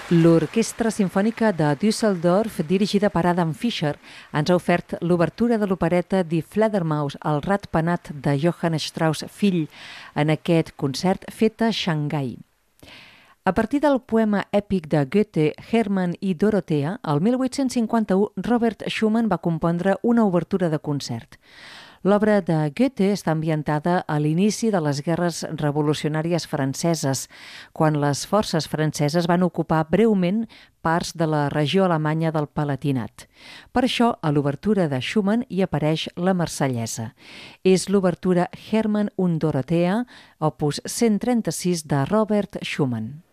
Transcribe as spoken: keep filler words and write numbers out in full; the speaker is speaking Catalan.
L'Orquestra Simfònica de Düsseldorf, dirigida per Adam Fischer, ens ha ofert l'obertura de l'opereta Die Fledermaus, el ratpenat de Johann Strauss fill, en aquest concert fet a Xangai. A partir del poema èpic de Goethe, Hermann i Dorothea, el mil vuit-cents cinquanta-u, Robert Schumann va compondre una obertura de concert. L'obra de Goethe està ambientada a l'inici de les guerres revolucionàries franceses, quan les forces franceses van ocupar breument parts de la regió alemanya del Palatinat. Per això, a l'obertura de Schumann hi apareix la Marsellesa. És l'obertura Hermann und Dorothea, opus cent trenta-sis de Robert Schumann.